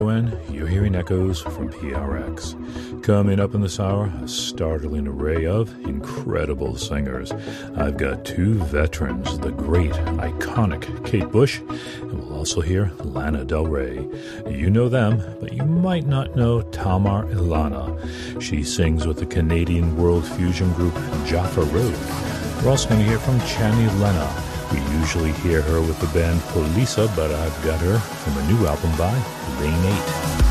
When you're hearing echoes from PRX. Coming up in this hour, a startling array of incredible singers. I've got two veterans, the great, iconic Kate Bush, and we'll also hear Lana Del Rey. You know them, but you might not know Tamar Ilana. She sings with the Canadian world fusion group Jaffa Road. We're also going to hear from Chani Lena. We usually hear her with the band Polisa, but I've got her from a new album by Lane 8.